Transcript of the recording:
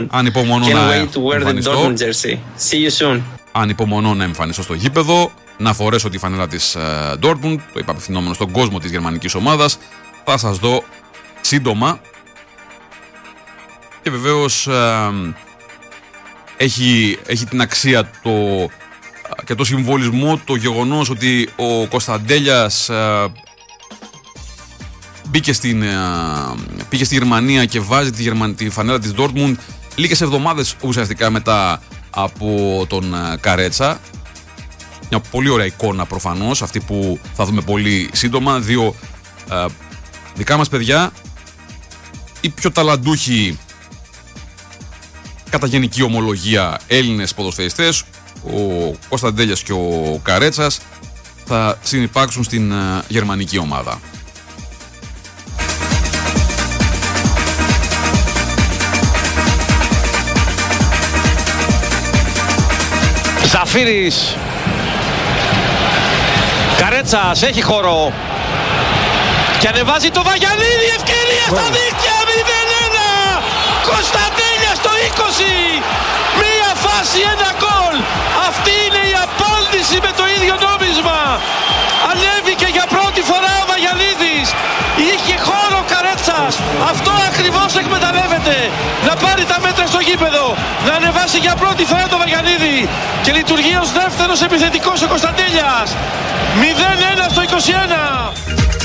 Ανυπομονώ να εμφανιστώ στο γήπεδο, να φορέσω τη φανέλα της Dortmund, το είπα απευθυνόμενο στον κόσμο της γερμανικής ομάδας. Θα σας δω σύντομα. Και βεβαίως έχει την αξία και το συμβολισμό το γεγονός ότι ο Κωνσταντέλιας πήγε στη Γερμανία και βάζει τη φανέλα της Dortmund λίγες εβδομάδες ουσιαστικά μετά από τον Καρέτσα. Μια πολύ ωραία εικόνα προφανώς, αυτή που θα δούμε πολύ σύντομα. Δύο δικά μας παιδιά, οι πιο ταλαντούχοι κατά γενική ομολογία Έλληνες ποδοσφαιριστές, ο Κωνσταντέλιας και ο Καρέτσας, θα συνυπάρξουν στην γερμανική ομάδα. Ζαφύρης, Καρέτσας, έχει χώρο και ανεβάζει το Βαγιανίδη, ευκαιρία στα δίκτυα, 0-1, Κωνσταντέλιας το 20, μία φάση, ένα γκολ. Αυτή είναι η απάντηση με το ίδιο νόμισμα. Ανέβηκε για πρώτη φορά ο Βαγιανίδης, είχε χώρο ο Καρέτσας, αυτό ακριβώς εκμεταλλεύεται, να πάρει τα μέτρα στο γήπεδο, να ανεβάσει για πρώτη φορά το Βαγιανίδη και λειτουργεί ως δεύτερος επιθετικός ο Κωνσταντέλιας. 0-1 στο 21.